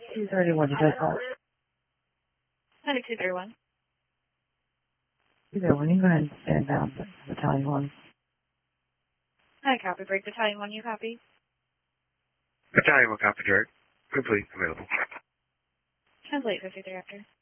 231, you got call. 9231. 231, you go ahead and stand down, Battalion 1. I copy. Break Battalion 1, you copy? Battalion 1 copy, direct. Complete, available. Translate 53 after.